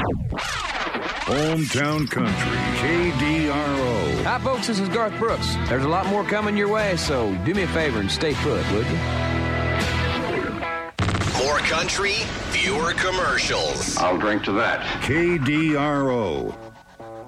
Hometown Country, KDRO. Hi, folks. This is Garth Brooks. There's a lot more coming your way, so do me a favor and stay put, would you? More country, fewer commercials. I'll drink to that. KDRO.